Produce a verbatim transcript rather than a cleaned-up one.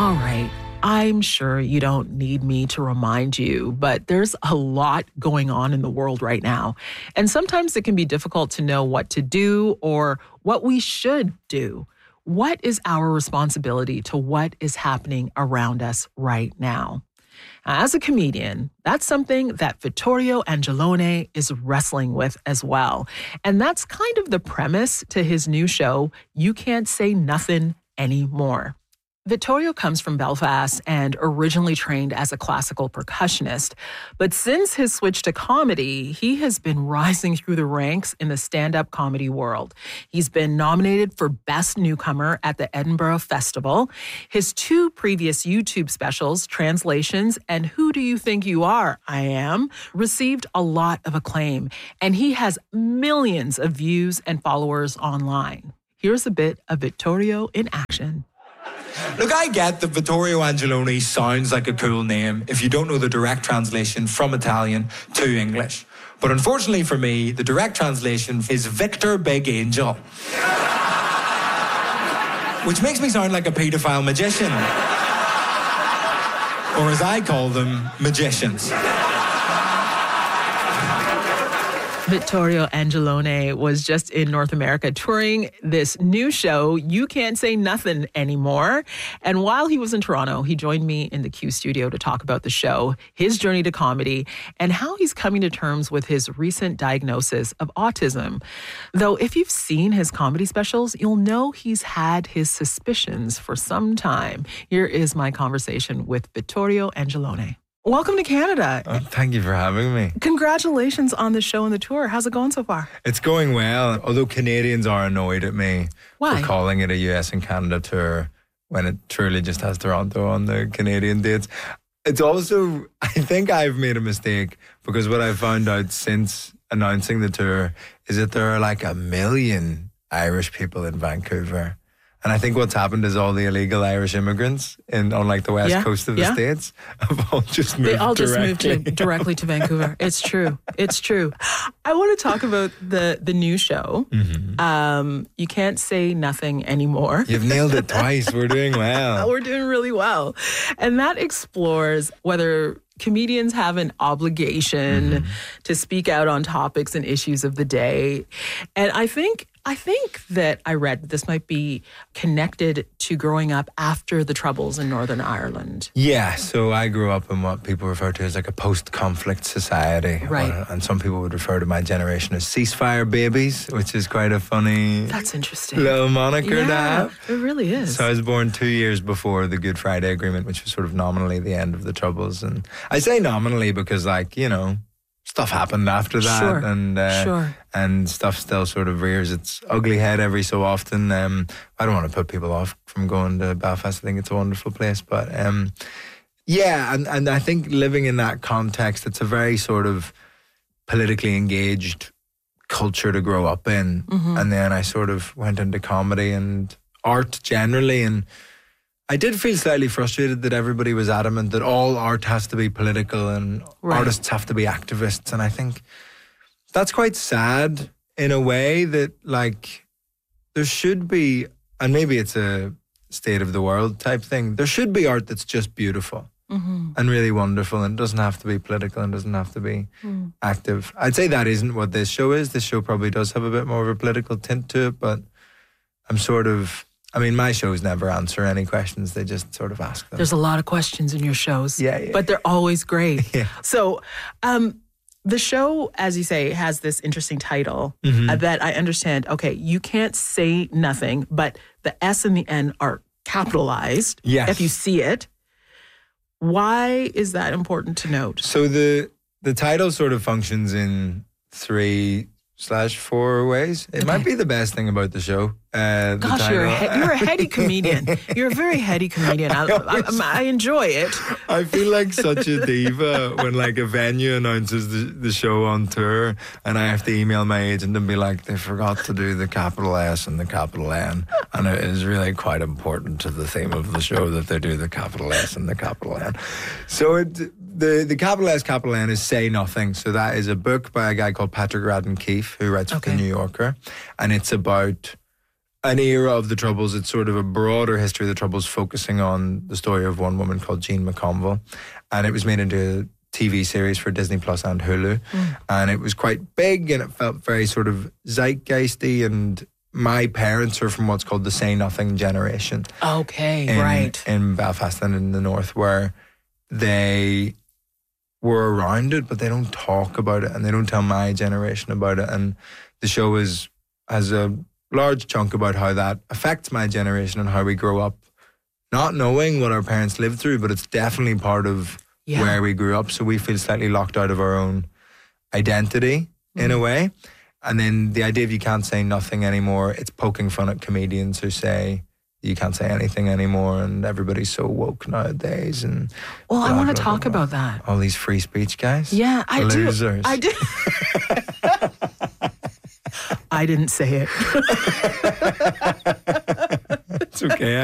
All right. I'm sure you don't need me to remind you, but there's a lot going on in the world right now. And sometimes it can be difficult to know what to do or what we should do. What is our responsibility to what is happening around us right now? As a comedian, that's something that Vittorio Angelone is wrestling with as well. And that's kind of the premise to his new show, You Can't Say Nothing Anymore. Vittorio comes from Belfast and originally trained as a classical percussionist. But since his switch to comedy, he has been rising through the ranks in the stand-up comedy world. He's been nominated for Best Newcomer at the Edinburgh Festival. His two previous YouTube specials, Translations and Who Do You Think You Are, I Am, received a lot of acclaim. And he has millions of views and followers online. Here's a bit of Vittorio in action. Look, I get that Vittorio Angelone sounds like a cool name if you don't know the direct translation from Italian to English. But unfortunately for me, the direct translation is Victor Big Angel. Which makes me sound like a paedophile magician. Or as I call them, magicians. Vittorio Angelone was just in North America touring this new show, You Can't Say Nothing Anymore. And while he was in Toronto, he joined me in the Q studio to talk about the show, his journey to comedy, and how he's coming to terms with his recent diagnosis of autism. Though if you've seen his comedy specials, you'll know he's had his suspicions for some time. Here is my conversation with Vittorio Angelone. Welcome to Canada. Oh, thank you for having me. Congratulations on the show and the tour. How's it going so far? It's going well, although Canadians are annoyed at me Why? for calling it a U S and Canada tour when it truly just has Toronto on the Canadian dates. It's also, I think I've made a mistake because what I found out since announcing the tour is that there are like a million Irish people in Vancouver. And I think what's happened is all the illegal Irish immigrants in on like the west yeah, coast of the yeah. States have all just moved They all just directly. moved to, directly to Vancouver. It's true. It's true. I want to talk about the, the new show. Mm-hmm. Um, You Can't Say Nothing Anymore. You've nailed it twice. We're doing well. We're doing really well. And that explores whether comedians have an obligation mm-hmm. to speak out on topics and issues of the day. And I think I think that I read that this might be connected to growing up after the Troubles in Northern Ireland. Yeah, so I grew up in what people refer to as like a post-conflict society. Right. Or, and some people would refer to my generation as ceasefire babies, which is quite a funny That's interesting. little moniker yeah, to have. It really is. So I was born two years before the Good Friday Agreement, which was sort of nominally the end of the Troubles. And I say nominally because, like, you know, stuff happened after that, sure, and uh, sure. and stuff still sort of rears its ugly head every so often. Um, I don't want to put people off from going to Belfast. I think it's a wonderful place, but um, yeah, and, and I think living in that context, it's a very sort of politically engaged culture to grow up in. Mm-hmm. And then I sort of went into comedy and art generally, and I did feel slightly frustrated that everybody was adamant that all art has to be political and right. artists have to be activists. And I think that's quite sad in a way that, like, there should be, and maybe it's a state of the world type thing, there should be art that's just beautiful mm-hmm. and really wonderful and doesn't have to be political and doesn't have to be mm. active. I'd say that isn't what this show is. This show probably does have a bit more of a political tint to it, but I'm sort of... I mean, my shows never answer any questions. They just sort of ask them. There's a lot of questions in your shows. Yeah, yeah. But they're always great. Yeah. So um, the show, as you say, has this interesting title mm-hmm. uh, that I understand. Okay, you can't say nothing, but the S and the N are capitalized. Yes. If you see it. Why is that important to note? So the the title sort of functions in three slash four ways. It okay. might be the best thing about the show. Uh, the Gosh, title. you're a, he- you're a heady comedian. You're a very heady comedian. I, I, I enjoy it. I feel like such a diva when like a venue announces the, the show on tour and I have to email my agent and be like, they forgot to do the capital S and the capital N. And it is really quite important to the theme of the show that they do the capital S and the capital N. So it, the, the capital S, capital N is Say Nothing. So that is a book by a guy called Patrick Radden Keefe, who writes for okay. The New Yorker. And it's about an era of the Troubles. It's sort of a broader history of the Troubles, focusing on the story of one woman called Jean McConville. And it was made into a T V series for Disney Plus and Hulu. Mm. And it was quite big, and it felt very sort of zeitgeisty. And my parents are from what's called the Say Nothing generation. Okay, in, right. In Belfast and in the north, where they were around it, but they don't talk about it, and they don't tell my generation about it. And the show is has a large chunk about how that affects my generation and how we grow up not knowing what our parents lived through, but it's definitely part of yeah. where we grew up. So we feel slightly locked out of our own identity mm. in a way. And then the idea of you can't say nothing anymore, it's poking fun at comedians who say you can't say anything anymore, and everybody's so woke nowadays. And well, blah, I want to blah, talk blah, blah. about that. All these free speech guys. Yeah, I Losers. do. I do. I didn't say it. It's okay.